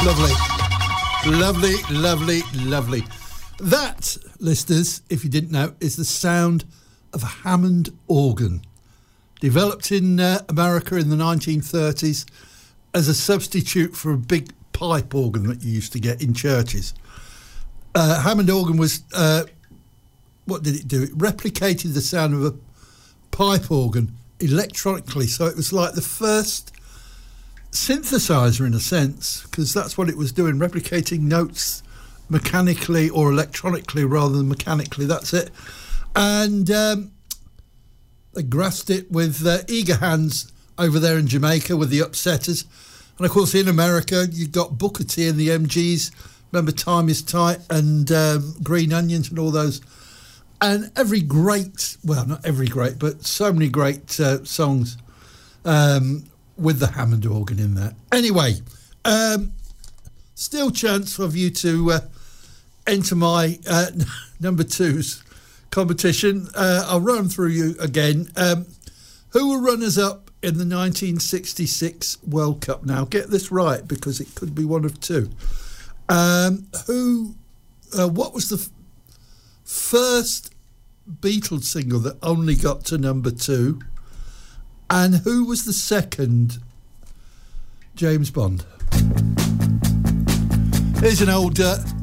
Lovely, lovely, lovely. That, listeners, if you didn't know, is the sound of a Hammond organ. Developed in America in the 1930s as a substitute for a big pipe organ that you used to get in churches. Hammond organ was, what did it do? It replicated the sound of a pipe organ electronically, so it was like the first synthesizer in a sense, because that's what it was doing, replicating notes mechanically or electronically rather than mechanically. That's it. And they grasped it with eager hands over there in Jamaica with the Upsetters, and of course in America you've got Booker T and the MGs. Remember Time Is Tight and Green Onions and all those, and every great, well not every great, but so many great songs with the Hammond organ in there. Anyway, still chance for you to enter my number twos competition. I'll run through you again. Who were runners-up in the 1966 World Cup? Now, get this right, because it could be one of two. What was the first Beatles single that only got to number 2? And who was the second James Bond? Here's an old